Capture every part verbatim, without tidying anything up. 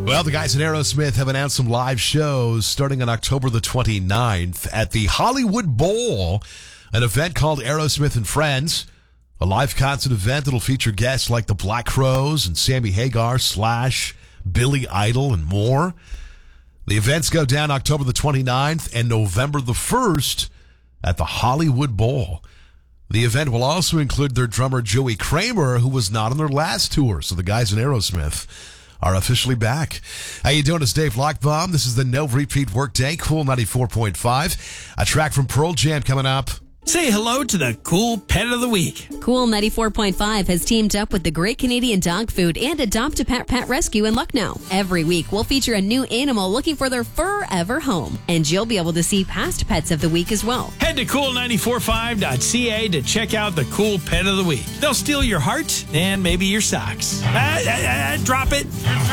Well, the guys at Aerosmith have announced some live shows starting on October the twenty-ninth at the Hollywood Bowl, an event called Aerosmith and Friends, a live concert event that'll feature guests like the Black Crowes and Sammy Hagar, Slash, Billy Idol, and more. The events go down October the twenty-ninth and November the first at the Hollywood Bowl. The event will also include their drummer Joey Kramer, who was not on their last tour. So the guys in Aerosmith are officially back. How you doing? It's Dave Lockbaum. This is the No Repeat Workday, Cool ninety-four point five. A track from Pearl Jam coming up. Say hello to the Cool Pet of the Week. Cool ninety-four point five has teamed up with the Great Canadian Dog Food and Adopt a Pet Pet Rescue in Lucknow. Every week, we'll feature a new animal looking for their forever home. And you'll be able to see past pets of the week as well. Head to cool nine four five dot c a to check out the Cool Pet of the Week. They'll steal your heart and maybe your socks. Ah, ah, ah, drop it.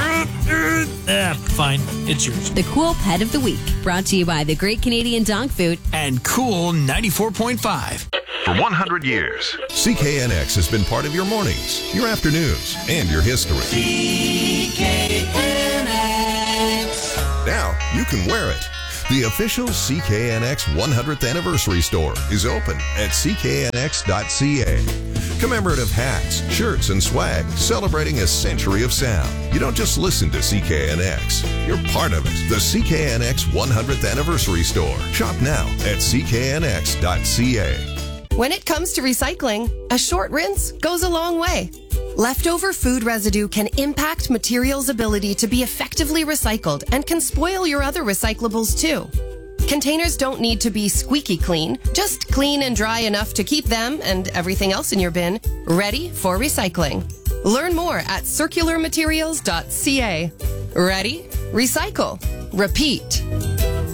Ah, fine. It's yours. The Cool Pet of the Week, brought to you by the Great Canadian Dog Food and Cool ninety-four point five. For one hundred years, C K N X has been part of your mornings, your afternoons, and your history. C K N X. Now you can wear it. The official C K N X one hundredth Anniversary Store is open at c k n x dot c a. Commemorative hats, shirts, and swag celebrating a century of sound. You don't just listen to C K N X. You're part of it. The C K N X one hundredth Anniversary Store. Shop now at c k n x dot c a. When it comes to recycling, a short rinse goes a long way. Leftover food residue can impact materials' ability to be effectively recycled and can spoil your other recyclables too. Containers don't need to be squeaky clean, just clean and dry enough to keep them and everything else in your bin ready for recycling. Learn more at circular materials dot c a. Ready? Recycle. Repeat.